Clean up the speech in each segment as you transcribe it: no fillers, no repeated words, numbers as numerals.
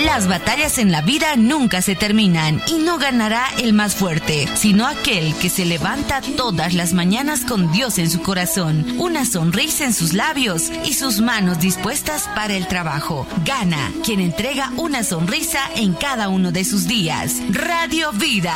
Las batallas en la vida nunca se terminan y no ganará el más fuerte, sino aquel que se levanta todas las mañanas con Dios en su corazón, una sonrisa en sus labios y sus manos dispuestas para el trabajo. Gana quien entrega una sonrisa en cada uno de sus días. Radio Vida.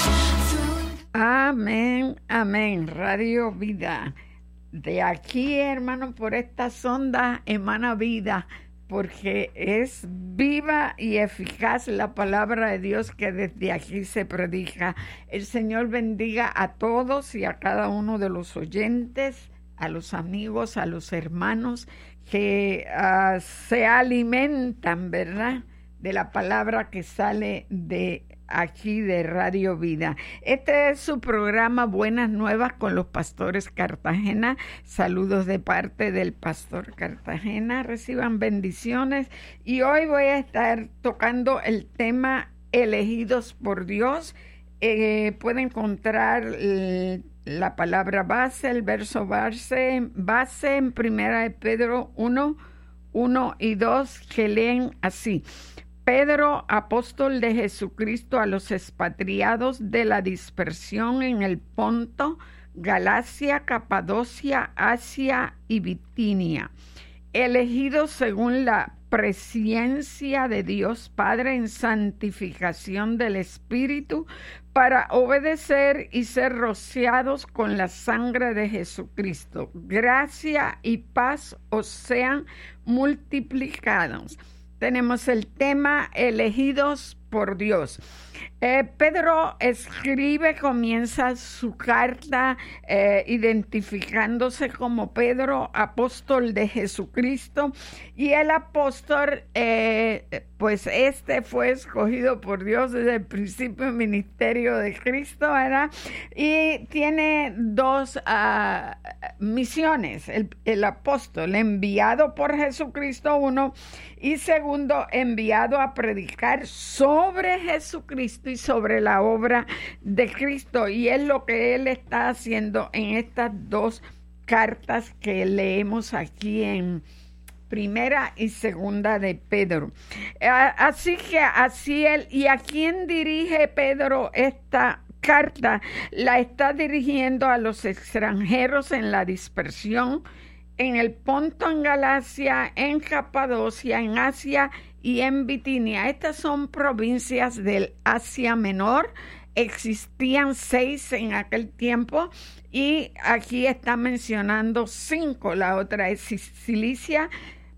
Amén, amén. Radio Vida. De aquí, hermano, por estas ondas emana vida, porque es viva y eficaz la palabra de Dios que desde aquí se predica. El Señor bendiga a todos y a cada uno de los oyentes, a los amigos, a los hermanos que se alimentan, ¿verdad?, de la palabra que sale de aquí de Radio Vida. Este es su programa Buenas Nuevas con los Pastores Cartagena. Saludos de parte del Pastor Cartagena. Reciban bendiciones. Y hoy voy a estar tocando el tema Elegidos por Dios. Puede encontrar la palabra base, el verso base en 1 de Pedro 1 y 2, que leen así: Pedro, apóstol de Jesucristo, a los expatriados de la dispersión en el Ponto, Galacia, Capadocia, Asia y Bitinia, elegidos según la presciencia de Dios Padre en santificación del Espíritu, para obedecer y ser rociados con la sangre de Jesucristo. Gracia y paz os sean multiplicados. Tenemos el tema elegidos por Dios. Pedro comienza su carta identificándose como Pedro, apóstol de Jesucristo, y el apóstol, pues fue escogido por Dios desde el principio del ministerio de Cristo, ¿verdad? Y tiene dos misiones: el apóstol enviado por Jesucristo, uno, y segundo, enviado a predicar sobre Jesucristo y sobre la obra de Cristo. Y es lo que él está haciendo en estas dos cartas que leemos aquí en Primera y Segunda de Pedro. Así que así él, ¿y a quién dirige Pedro esta carta? La está dirigiendo a los extranjeros en la dispersión, en el Ponto, en Galacia, en Capadocia, en Asia y en Bitinia. Estas son provincias del Asia Menor. Existían 6 en aquel tiempo y aquí está mencionando 5. La otra es Cilicia,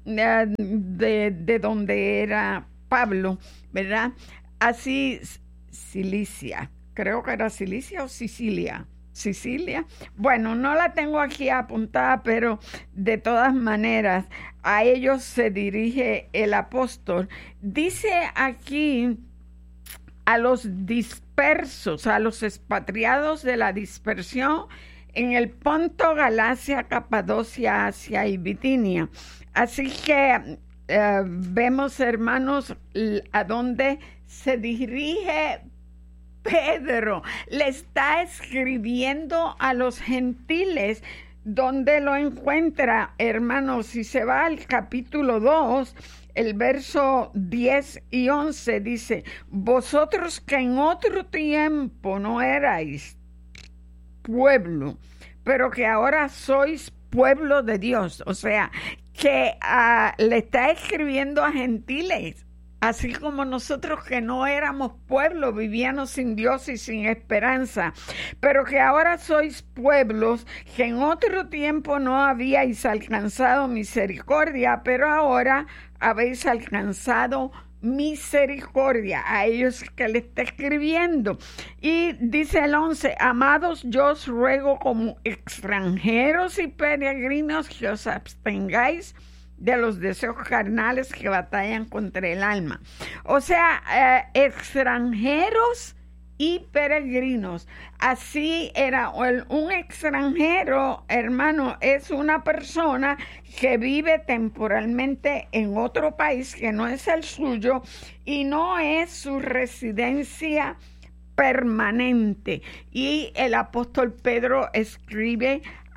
de donde era Pablo, ¿verdad? Así, Cilicia, creo que era Cilicia o Sicilia. Bueno, no la tengo aquí apuntada, pero de todas maneras a ellos se dirige el apóstol. Dice aquí a los dispersos, a los expatriados de la dispersión en el Ponto, Galacia, Capadocia, Asia y Bitinia. Así que vemos, hermanos, a dónde se dirige Pedro. Le está escribiendo a los gentiles. ¿Dónde lo encuentra, hermanos? Si se va al capítulo 2, el verso 10 y 11 dice: vosotros que en otro tiempo no erais pueblo, pero que ahora sois pueblo de Dios. O sea, que le está escribiendo a gentiles, así como nosotros que no éramos pueblo, vivíamos sin Dios y sin esperanza, pero que ahora sois pueblos, que en otro tiempo no habíais alcanzado misericordia, pero ahora habéis alcanzado misericordia. A ellos que le está escribiendo. Y dice el 11: amados, yo os ruego como extranjeros y peregrinos que os abstengáis de los deseos carnales que batallan contra el alma. O sea, extranjeros y peregrinos. Así era un extranjero, hermano, es una persona que vive temporalmente en otro país que no es el suyo y no es su residencia permanente. Y el apóstol Pedro escribe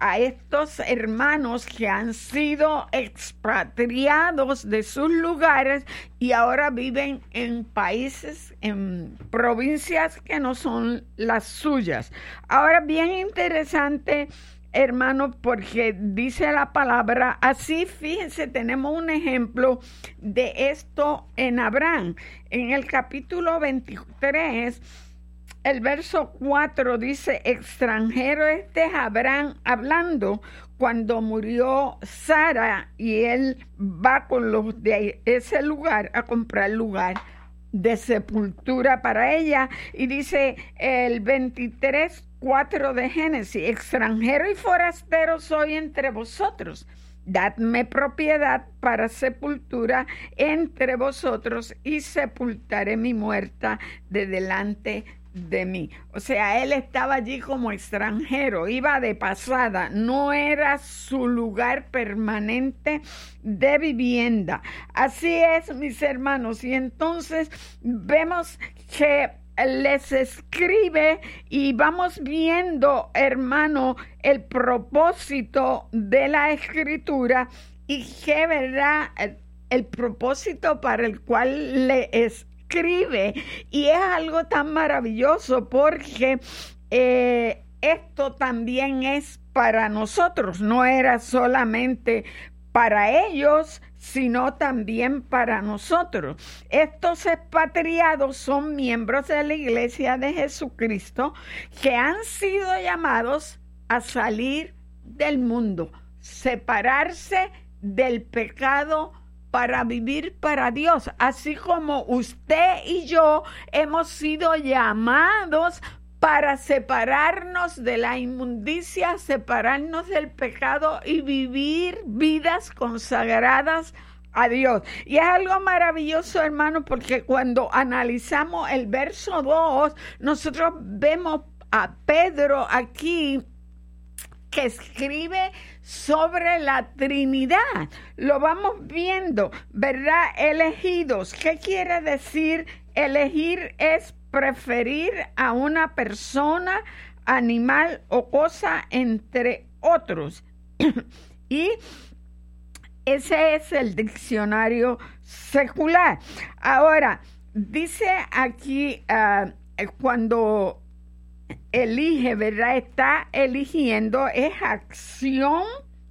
a estos hermanos que han sido expatriados de sus lugares y ahora viven en países, en provincias que no son las suyas. Ahora, bien interesante, hermanos, porque dice la palabra así. Fíjense, tenemos un ejemplo de esto en Abraham. En el capítulo 23, el verso 4 dice: extranjero es Abraham hablando cuando murió Sara, y él va con los de ese lugar a comprar lugar de sepultura para ella. Y dice el 23:4 de Génesis: extranjero y forastero soy entre vosotros, dadme propiedad para sepultura entre vosotros, y sepultaré mi muerta de delante de mí. O sea, él estaba allí como extranjero, iba de pasada, no era su lugar permanente de vivienda. Así es, mis hermanos, y entonces vemos que les escribe y vamos viendo, hermano, el propósito de la escritura y que, ¿verdad?, el propósito para el cual le escribe. Y es algo tan maravilloso porque esto también es para nosotros, no era solamente para ellos, sino también para nosotros. Estos expatriados son miembros de la Iglesia de Jesucristo que han sido llamados a salir del mundo, separarse del pecado para vivir para Dios, así como usted y yo hemos sido llamados para separarnos de la inmundicia, separarnos del pecado y vivir vidas consagradas a Dios. Y es algo maravilloso, hermano, porque cuando analizamos el verso 2, nosotros vemos a Pedro aquí que escribe sobre la Trinidad. Lo vamos viendo, ¿verdad? Elegidos. ¿Qué quiere decir elegir? Es preferir a una persona, animal o cosa entre otros. Y ese es el diccionario secular. Ahora, dice aquí, cuando elige, ¿verdad? Está eligiendo, es acción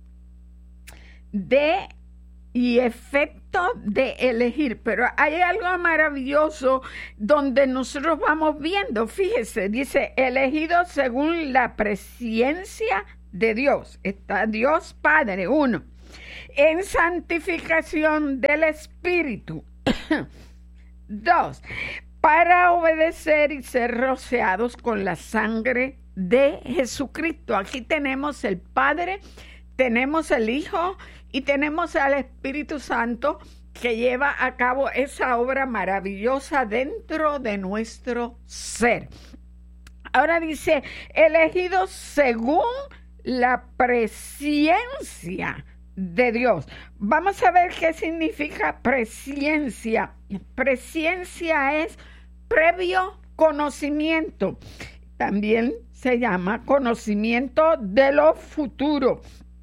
de y efecto de elegir. Pero hay algo maravilloso donde nosotros vamos viendo, fíjese, dice elegido según la presciencia de Dios. Está Dios Padre, uno. En santificación del Espíritu. Dos, para obedecer y ser rociados con la sangre de Jesucristo. Aquí tenemos el Padre, tenemos el Hijo y tenemos al Espíritu Santo que lleva a cabo esa obra maravillosa dentro de nuestro ser. Ahora dice, elegidos según la presciencia de Dios. Vamos a ver qué significa presciencia. Presciencia es previo conocimiento. También se llama conocimiento de lo futuro.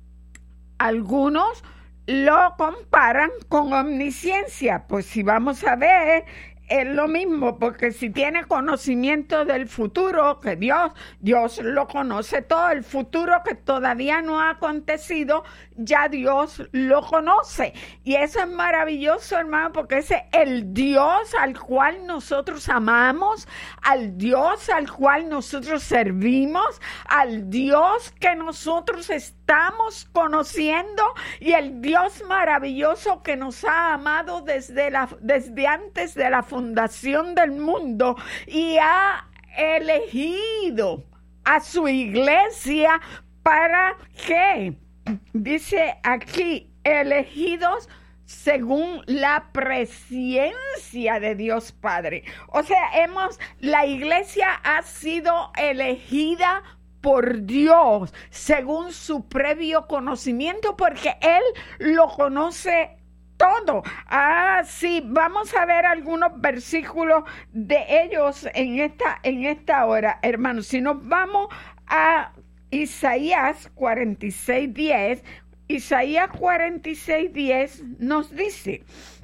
Algunos lo comparan con omnisciencia. Pues si vamos a ver, es lo mismo, porque si tiene conocimiento del futuro, que Dios lo conoce todo, el futuro que todavía no ha acontecido, ya Dios lo conoce. Y eso es maravilloso, hermano, porque ese es el Dios al cual nosotros amamos, al Dios al cual nosotros servimos, al Dios que nosotros estamos conociendo y el Dios maravilloso que nos ha amado desde antes de la fundación del mundo y ha elegido a su iglesia para que, dice aquí, elegidos según la presciencia de Dios Padre. O sea, la iglesia ha sido elegida por Dios según su previo conocimiento, porque Él lo conoce todo. Sí, vamos a ver algunos versículos de ellos en esta hora, hermanos. Si nos vamos a Isaías 46:10. Isaías 46:10 nos dice,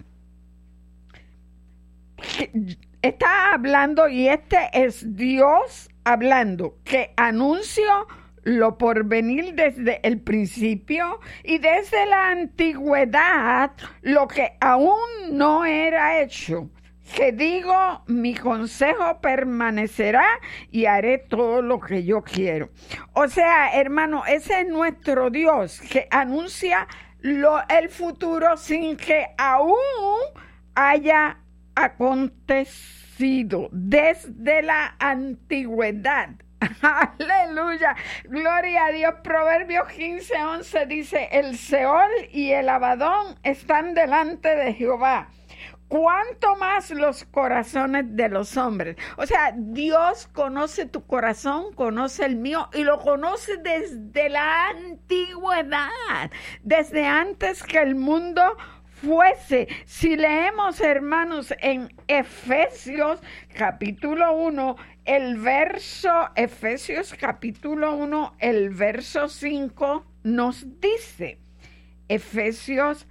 está hablando, y este es Dios hablando, que anuncio lo por venir desde el principio y desde la antigüedad lo que aún no era hecho. Que digo, mi consejo permanecerá y haré todo lo que yo quiero. O sea, hermano, ese es nuestro Dios que anuncia el futuro sin que aún haya acontecido desde la antigüedad. Aleluya, gloria a Dios. Proverbios 15:11 dice, el Seol y el Abadón están delante de Jehová, cuánto más los corazones de los hombres. O sea, Dios conoce tu corazón, conoce el mío, y lo conoce desde la antigüedad, desde antes que el mundo fuese. Si leemos, hermanos, en Efesios capítulo 1, Efesios capítulo 1, el verso 5 nos dice, Efesios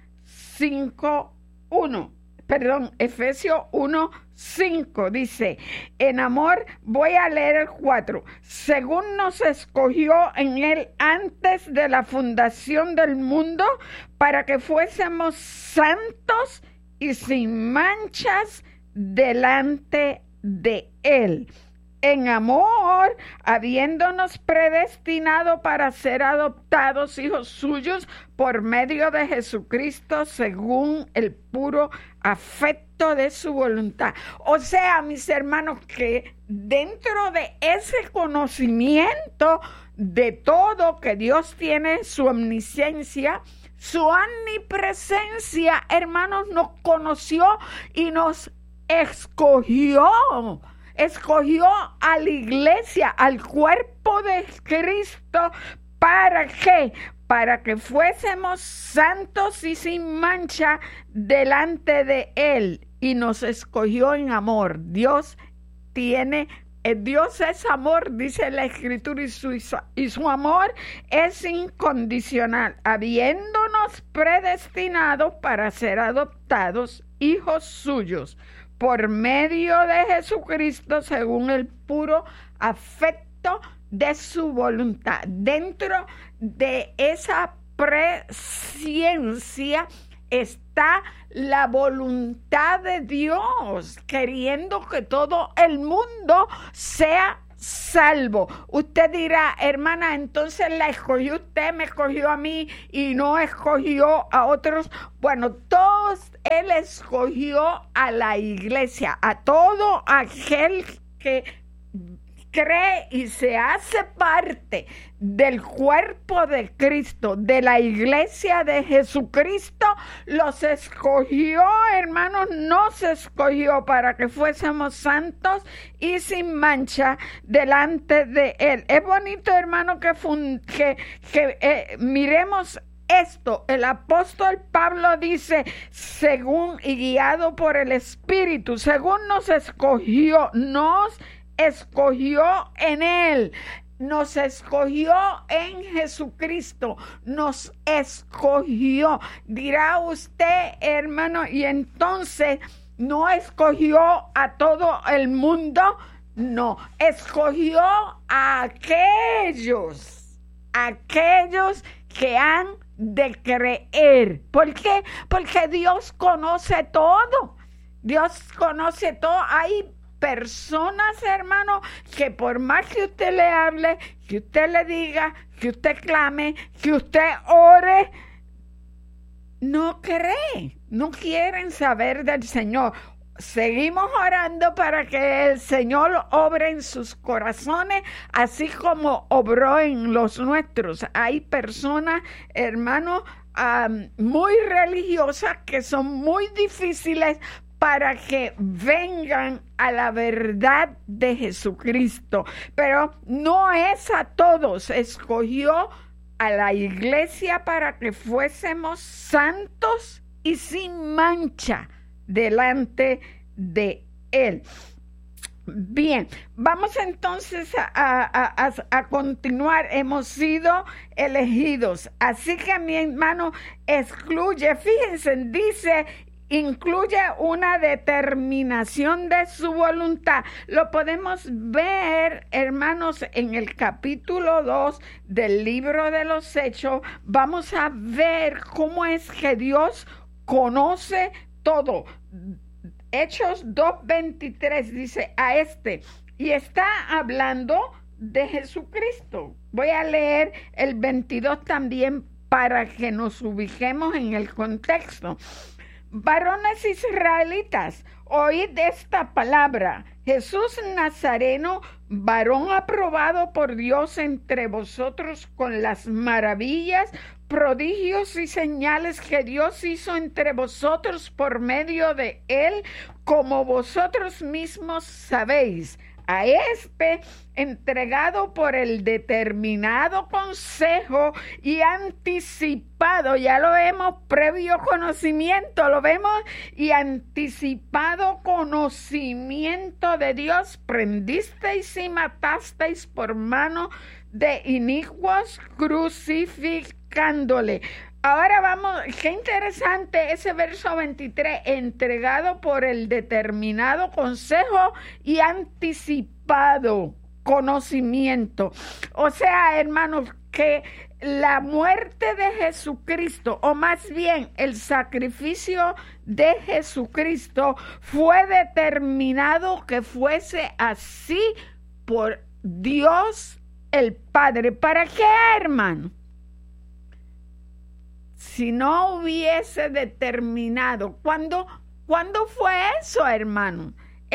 1:5 dice, en amor, voy a leer el 4, según nos escogió en él antes de la fundación del mundo, para que fuésemos santos y sin manchas delante de él. En amor, habiéndonos predestinado para ser adoptados hijos suyos por medio de Jesucristo, según el puro afecto de su voluntad. O sea, mis hermanos, que dentro de ese conocimiento de todo que Dios tiene, su omnisciencia, su omnipresencia, hermanos, nos conoció y nos escogió a la iglesia, al cuerpo de Cristo. ¿Para qué? Para que fuésemos santos y sin mancha delante de Él. Y nos escogió en amor. Dios es amor, dice la Escritura, y su amor es incondicional, habiéndonos predestinado para ser adoptados hijos suyos por medio de Jesucristo, según el puro afecto de su voluntad. Dentro de esa presciencia está la voluntad de Dios, queriendo que todo el mundo sea salvo. Usted dirá, hermana, entonces la escogió usted, me escogió a mí y no escogió a otros. Bueno, todos Él escogió a la iglesia, a todo aquel que cree y se hace parte del cuerpo de Cristo, de la iglesia de Jesucristo. Los escogió, hermanos, nos escogió para que fuésemos santos y sin mancha delante de Él. Es bonito, hermano, que miremos esto. El apóstol Pablo dice, según y guiado por el Espíritu, según nos escogió en Él, nos escogió en Jesucristo, nos escogió. Dirá usted, hermano, y entonces no escogió a todo el mundo, no, escogió a aquellos que han de creer. ¿Por qué? Porque Dios conoce todo. Dios conoce todo. Hay personas, hermano, que por más que usted le hable, que usted le diga, que usted clame, que usted ore, no cree, no quieren saber del Señor. Seguimos orando para que el Señor obre en sus corazones, así como obró en los nuestros. Hay personas, hermano, muy religiosas que son muy difíciles para que vengan a la verdad de Jesucristo. Pero no es a todos. Escogió a la iglesia para que fuésemos santos y sin mancha delante de Él. Bien, vamos entonces a continuar. Hemos sido elegidos. Así que mi hermano incluye una determinación de su voluntad. Lo podemos ver, hermanos, en el capítulo 2 del libro de los Hechos. Vamos a ver cómo es que Dios conoce todo. Hechos 2:23 dice y está hablando de Jesucristo. Voy a leer el 22 también para que nos ubiquemos en el contexto. Varones israelitas, oíd esta palabra: Jesús Nazareno, varón aprobado por Dios entre vosotros con las maravillas, prodigios y señales que Dios hizo entre vosotros por medio de él, como vosotros mismos sabéis. A entregado por el determinado consejo y anticipado, ya lo vemos, previo conocimiento, lo vemos, y anticipado conocimiento de Dios, prendisteis y matasteis por mano de inicuos, crucificándole. Ahora vamos, qué interesante ese verso 23, entregado por el determinado consejo y anticipado conocimiento. O sea, hermanos, que la muerte de Jesucristo, o más bien el sacrificio de Jesucristo, fue determinado que fuese así por Dios el Padre. ¿Para qué, hermano? Si no hubiese determinado, ¿cuándo fue eso, hermano?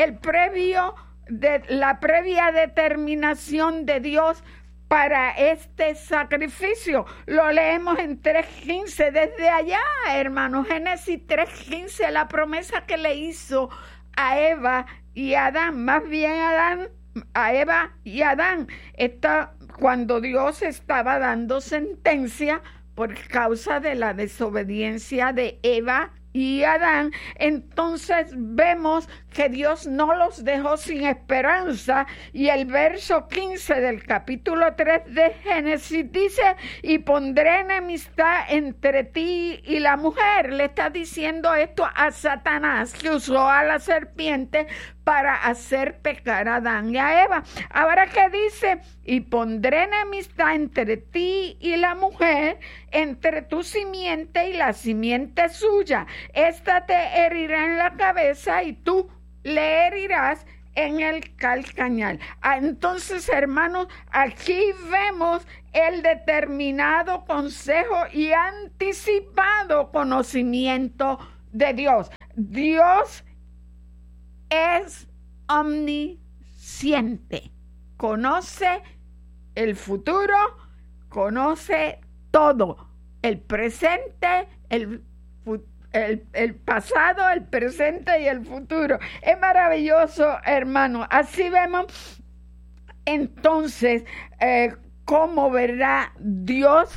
La previa determinación de Dios para este sacrificio. Lo leemos en 3:15, desde allá, hermano, Génesis 3:15, la promesa que le hizo a Eva y Adán, más bien a Eva y Adán, cuando Dios estaba dando sentencia por causa de la desobediencia de Eva y Adán. Entonces vemos que Dios no los dejó sin esperanza, y el verso 15 del capítulo 3 de Génesis dice: y pondré enemistad entre ti y la mujer. Le está diciendo esto a Satanás, que usó a la serpiente para hacer pecar a Adán y a Eva. Ahora, ¿qué dice? Y pondré enemistad entre ti y la mujer, entre tu simiente y la simiente suya. Esta te herirá en la cabeza y tú le herirás en el calcañar. Entonces, hermanos, aquí vemos el determinado consejo y anticipado conocimiento de Dios. Dios es omnisciente, conoce el futuro, conoce todo, el presente, el pasado, el presente y el futuro. Es maravilloso, hermano. Así vemos entonces cómo, ¿verdad?, Dios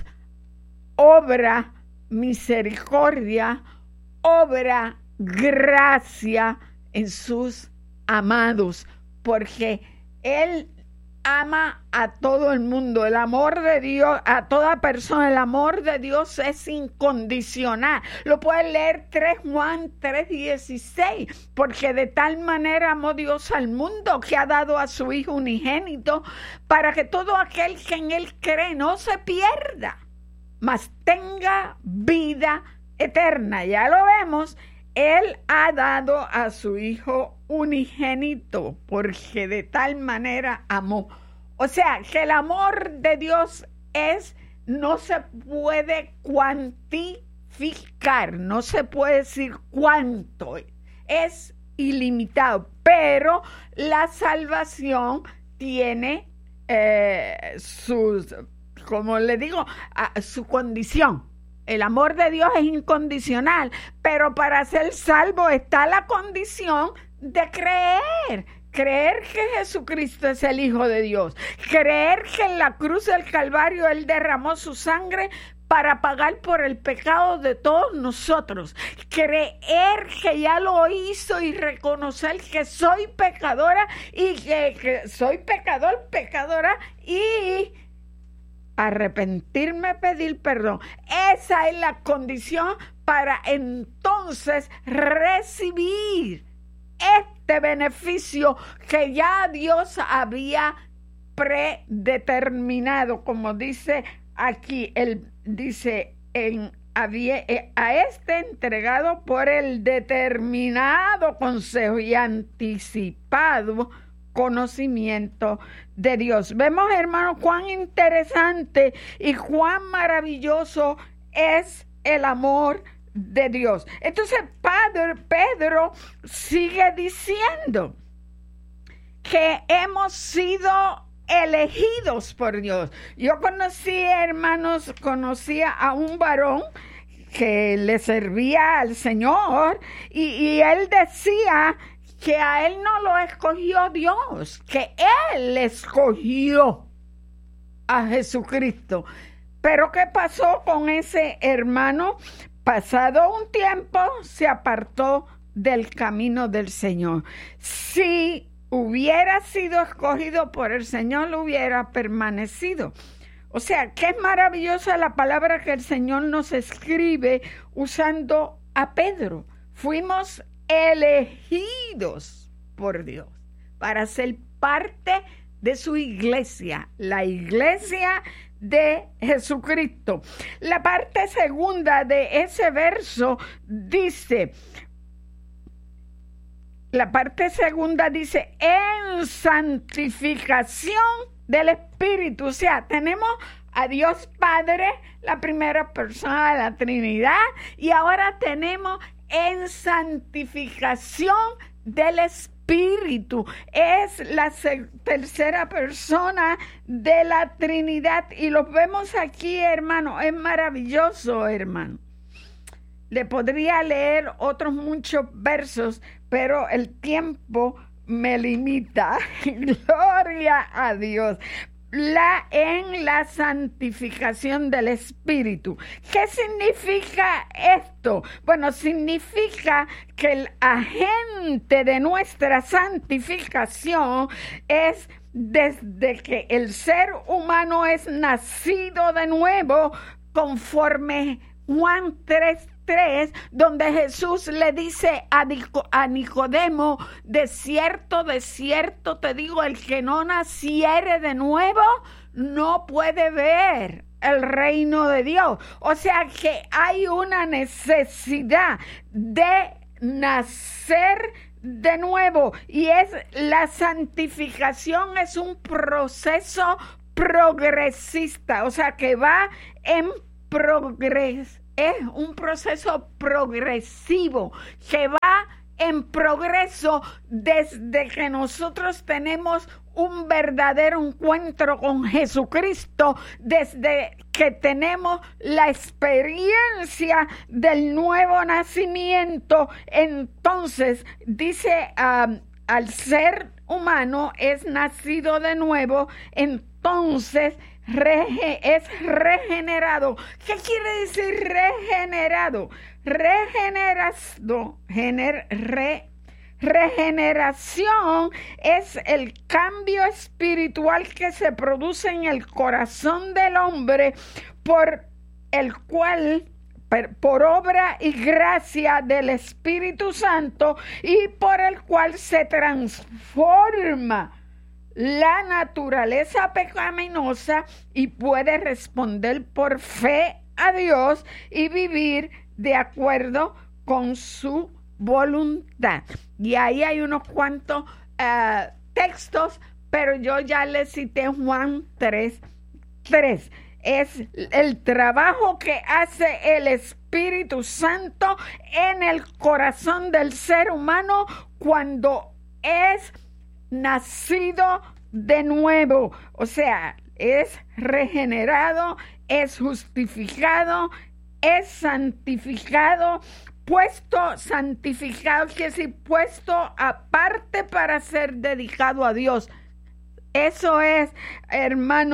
obra misericordia, obra gracia en sus amados, porque Él ama a todo el mundo. El amor de Dios, a toda persona, el amor de Dios es incondicional. Lo puedes leer 3 Juan 3:16, porque de tal manera amó Dios al mundo que ha dado a su Hijo unigénito, para que todo aquel que en Él cree no se pierda, mas tenga vida eterna. Ya lo vemos, Él ha dado a su Hijo unigénito, porque de tal manera amó. O sea, que el amor de Dios no se puede cuantificar, no se puede decir cuánto, es ilimitado, pero la salvación tiene como le digo, su condición. El amor de Dios es incondicional, pero para ser salvo está la condición de creer que Jesucristo es el Hijo de Dios, creer que en la cruz del Calvario Él derramó su sangre para pagar por el pecado de todos nosotros. Creer que ya lo hizo y reconocer que soy pecadora y que soy pecadora y arrepentirme, pedir perdón. Esa es la condición para entonces recibir este beneficio que ya Dios había predeterminado, como dice aquí, él dice a este entregado por el determinado consejo y anticipado conocimiento de Dios. Vemos, hermanos, cuán interesante y cuán maravilloso es el amor de Dios. Entonces Pedro sigue diciendo que hemos sido elegidos por Dios. Yo conocía a un varón que le servía al Señor y él decía que a él no lo escogió Dios, que él escogió a Jesucristo. Pero ¿qué pasó con ese hermano? Pasado un tiempo se apartó del camino del Señor. Si hubiera sido escogido por el Señor, hubiera permanecido. O sea, que es maravillosa la palabra que el Señor nos escribe usando a Pedro. Fuimos elegidos por Dios para ser parte de su iglesia, la iglesia de Jesucristo. La parte segunda de ese verso dice, en santificación del Espíritu. O sea, tenemos a Dios Padre, la primera persona de la Trinidad, y ahora tenemos en santificación del Espíritu. Es la tercera persona de la Trinidad y los vemos aquí, hermano. Es maravilloso, hermano. Le podría leer otros muchos versos, pero el tiempo me limita. Gloria a Dios. En la santificación del Espíritu. ¿Qué significa esto? Bueno, significa que el agente de nuestra santificación es desde que el ser humano es nacido de nuevo, conforme Juan 3:3, donde Jesús le dice a Nicodemo, de cierto te digo, el que no naciere de nuevo no puede ver el reino de Dios. O sea que hay una necesidad de nacer de nuevo, y es la santificación, es un proceso progresista, o sea que va en progreso. Es un proceso progresivo que va en progreso desde que nosotros tenemos un verdadero encuentro con Jesucristo, desde que tenemos la experiencia del nuevo nacimiento. Entonces, dice, al ser humano es nacido de nuevo, entonces es regenerado. ¿Qué quiere decir regenerado? Regeneración es el cambio espiritual que se produce en el corazón del hombre por obra y gracia del Espíritu Santo, y por el cual se transforma la naturaleza pecaminosa y puede responder por fe a Dios y vivir de acuerdo con su voluntad. Y ahí hay unos cuantos textos, pero yo ya les cité Juan 3:3. Es el trabajo que hace el Espíritu Santo en el corazón del ser humano cuando es nacido de nuevo. O sea, es regenerado, es justificado, es santificado. Santificado quiere decir puesto aparte para ser dedicado a Dios. Eso es, hermano,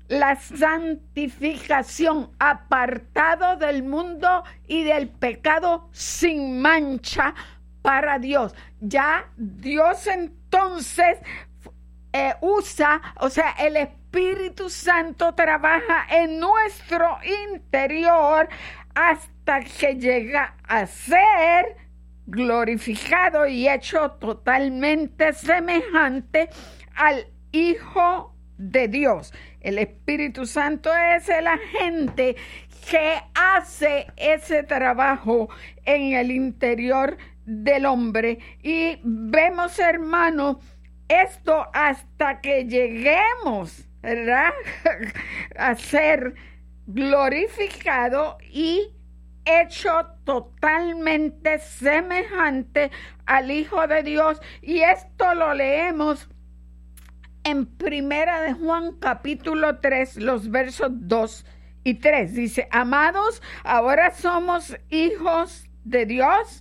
la santificación, apartado del mundo y del pecado, sin mancha para Dios. Ya Dios entonces usa, o sea, el Espíritu Santo trabaja en nuestro interior hasta que llega a ser glorificado y hecho totalmente semejante al Hijo de Dios. El Espíritu Santo es el agente que hace ese trabajo en el interior del hombre. Y vemos, hermanos, esto hasta que lleguemos, ¿verdad?, a ser glorificado y hecho totalmente semejante al Hijo de Dios. Y esto lo leemos en Primera de Juan, capítulo 3, los versos 2 y 3. Dice: amados, ahora somos hijos de Dios,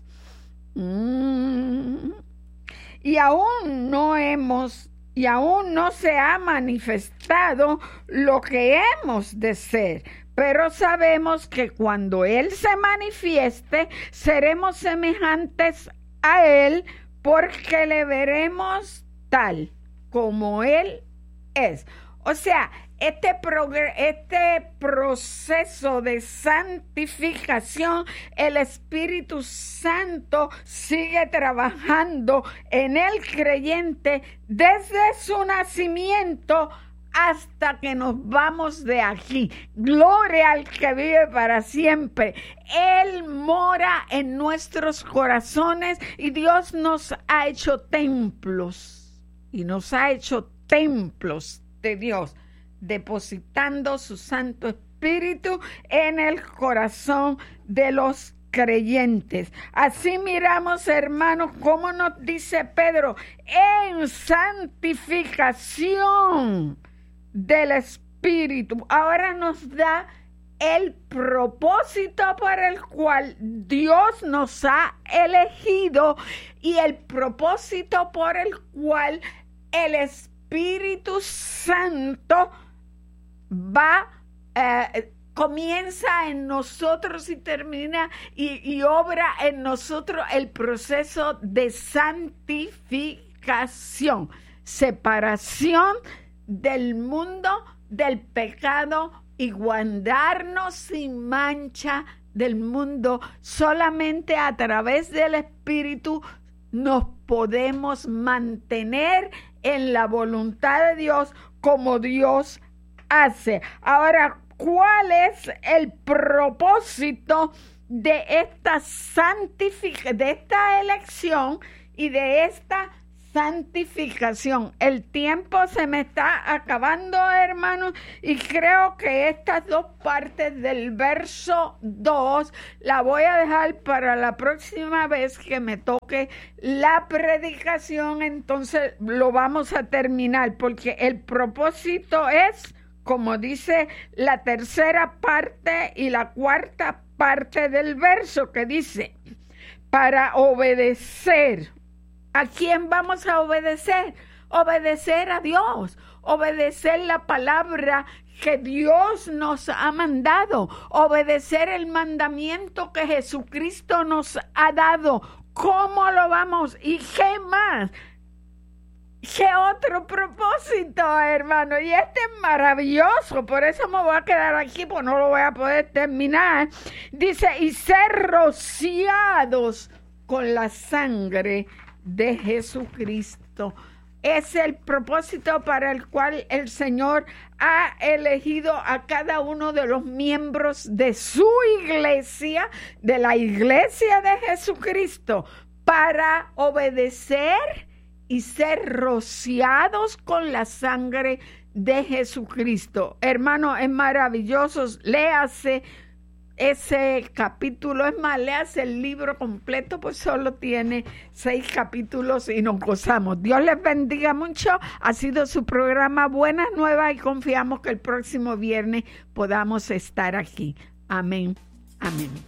y aún no se ha manifestado lo que hemos de ser. Pero sabemos que cuando Él se manifieste, seremos semejantes a Él, porque le veremos tal como Él es. O sea, este proceso de santificación, el Espíritu Santo sigue trabajando en el creyente desde su nacimiento hasta que nos vamos de aquí. Gloria al que vive para siempre. Él mora en nuestros corazones y Dios nos ha hecho templos. Y nos ha hecho templos de Dios, depositando su Santo Espíritu en el corazón de los creyentes. Así miramos, hermanos, cómo nos dice Pedro, en santificación del Espíritu. Ahora nos da el propósito para el cual Dios nos ha elegido y el propósito por el cual el Espíritu Santo comienza en nosotros y termina y obra en nosotros el proceso de santificación, separación del mundo, del pecado y guardarnos sin mancha del mundo. Solamente a través del Espíritu nos podemos mantener en la voluntad de Dios como Dios hace. Ahora, ¿cuál es el propósito de esta de esta elección y de esta santificación? El tiempo se me está acabando, hermanos, y creo que estas dos partes del verso 2 la voy a dejar para la próxima vez que me toque la predicación. Entonces lo vamos a terminar, porque el propósito es, como dice la tercera parte y la cuarta parte del verso, que dice: para obedecer. ¿A quién vamos a obedecer? Obedecer a Dios, obedecer la palabra que Dios nos ha mandado, obedecer el mandamiento que Jesucristo nos ha dado. ¿Cómo lo vamos? ¿Y qué más? ¿Qué otro propósito, hermano? Y este es maravilloso, por eso me voy a quedar aquí, pues no lo voy a poder terminar. Dice: y ser rociados con la sangre de Jesucristo. Es el propósito para el cual el Señor ha elegido a cada uno de los miembros de su iglesia, de la iglesia de Jesucristo, para obedecer y ser rociados con la sangre de Jesucristo. Hermano, es maravilloso. Léase ese capítulo, es más, léase el libro completo, pues solo tiene 6 capítulos y nos gozamos. Dios les bendiga mucho. Ha sido su programa Buenas Nuevas y confiamos que el próximo viernes podamos estar aquí. Amén. Amén.